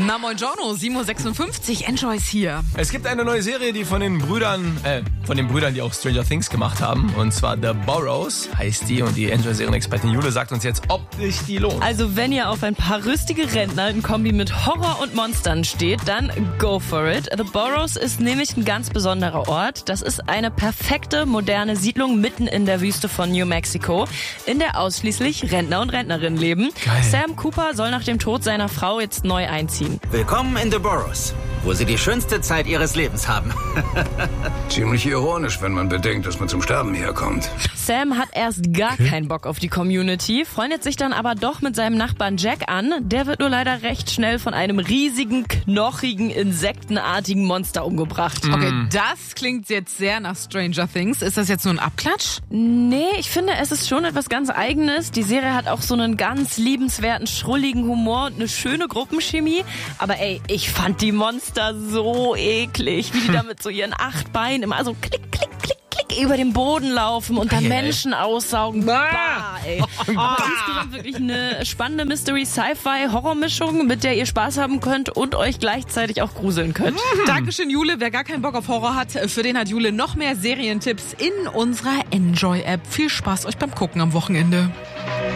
Na moin Giorno, 7.56 Uhr, Enjoy's hier. Es gibt eine neue Serie, die von den Brüdern, die auch Stranger Things gemacht haben. Und zwar The Burrows heißt die. Und die Enjoy-Serienexpertin Jule sagt uns jetzt, ob sich die lohnt. Also wenn ihr auf ein paar rüstige Rentner in Kombi mit Horror und Monstern steht, dann go for it. The Burrows ist nämlich ein ganz besonderer Ort. Das ist eine perfekte, moderne Siedlung mitten in der Wüste von New Mexico, in der ausschließlich Rentner und Rentnerinnen leben. Geil. Sam Cooper soll nach dem Tod seiner Frau jetzt neu einziehen. Willkommen in The Burrows, wo Sie die schönste Zeit Ihres Lebens haben. Ziemlich ironisch, wenn man bedenkt, dass man zum Sterben herkommt. Sam hat erst gar keinen Bock auf die Community, freundet sich dann aber doch mit seinem Nachbarn Jack an. Der wird nur leider recht schnell von einem riesigen, knochigen, insektenartigen Monster umgebracht. Okay, das klingt jetzt sehr nach Stranger Things. Ist das jetzt nur ein Abklatsch? Nee, ich finde, es ist schon etwas ganz Eigenes. Die Serie hat auch so einen ganz liebenswerten, schrulligen Humor und eine schöne Gruppenchemie. Aber ey, ich fand die Monster so eklig, wie die da mit so ihren 8 Beinen immer so klick, klick, klick, klick über den Boden laufen und dann Menschen aussaugen. Bah, ey. Aber insgesamt wirklich eine spannende Mystery-Sci-Fi-Horror-Mischung, mit der ihr Spaß haben könnt und euch gleichzeitig auch gruseln könnt. Dankeschön, Jule. Wer gar keinen Bock auf Horror hat, für den hat Jule noch mehr Serientipps in unserer Enjoy-App. Viel Spaß euch beim Gucken am Wochenende.